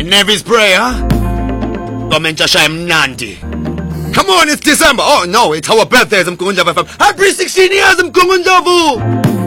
Nevis prayer. Komenta shay mnandi. Come on, it's December. Oh no, it's our birthdays. I'm Happy 16 years, I'm